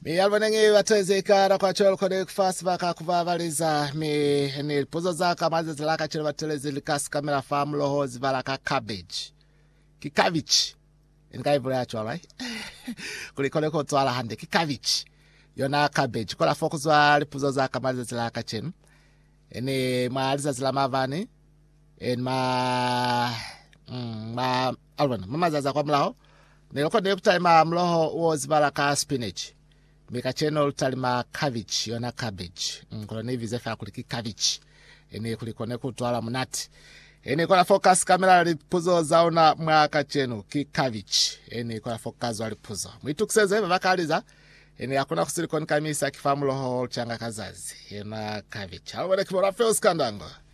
Mi albanenge watezeka kwa cholo kode kufasi baka kuvavaliza mi ni puzo zaka mazi zilaka chilo watelezi likas kamera famulo hozi valaka cabbage. Ki cabbage. Inka hivyo ya cholo, right? Kulikone kwa tuwala hande. Ki cabbage. Yona cabbage. Kola focus wa puzo zaka mazi zilaka chino. Ini maaliza zilama vani. En mama zaza kwa mlaho. Niloko neputali mloho uozi valaka spinach. Mika channel talima cabbage yona cabbage kola nevi zefa kuliki cabbage ene kulikone kutwala munati ene kola focus kamera lipuzo zaona mwaka channel ki cabbage ene kola focus wali puzo mwitukiseze bakaliza ene akuna kusilikoni kamisa kifamulo ho changa kazazi yona cabbage alwele kibora feos kandango.